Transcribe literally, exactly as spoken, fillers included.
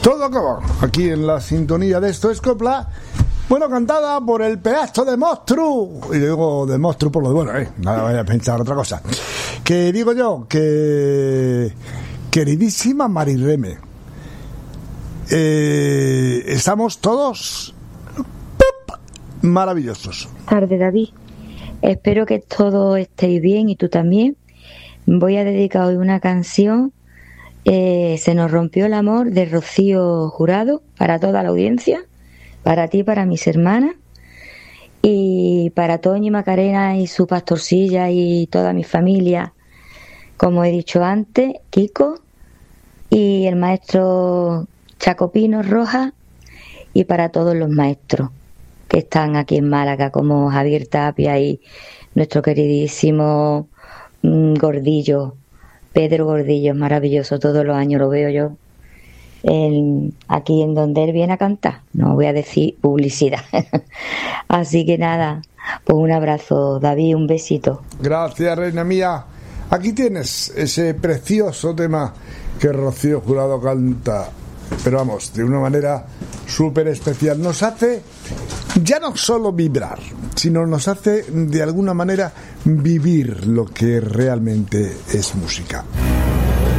Todo acaba aquí en la sintonía de Esto es Copla. Bueno, cantada por el pedazo de monstruo. Y digo de monstruo por lo de bueno, eh. Nada, vaya a pensar otra cosa. Que digo yo, que queridísima Marirreme, eh, estamos todos ¡pup! Maravillosos. Tarde, David. Espero que todos estéis bien y tú también. Voy a dedicar hoy una canción, eh, Se nos rompió el amor, de Rocío Jurado, para toda la audiencia, para ti, para mis hermanas, y para Toñi Macarena y su pastorcilla y toda mi familia, como he dicho antes, Kiko y el maestro Chacopino Rojas, y para todos los maestros que están aquí en Málaga, como Javier Tapia y nuestro queridísimo mmm, Gordillo, Pedro Gordillo, es maravilloso, todos los años lo veo yo en, aquí en donde él viene a cantar, no voy a decir publicidad. Así que nada, pues un abrazo, David, un besito. Gracias, reina mía. Aquí tienes ese precioso tema que Rocío Jurado canta, pero vamos, de una manera súper especial. Nos hace ya no solo vibrar, sino nos hace de alguna manera vivir lo que realmente es música.